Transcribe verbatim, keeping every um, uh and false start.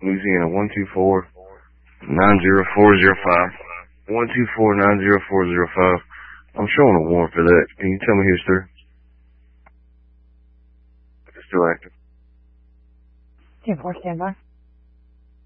Louisiana, one two four, nine zero four zero five. one two four, nine zero four zero five. I'm showing a warrant for that. Can you tell me who's through? It's still active. ten four, stand by.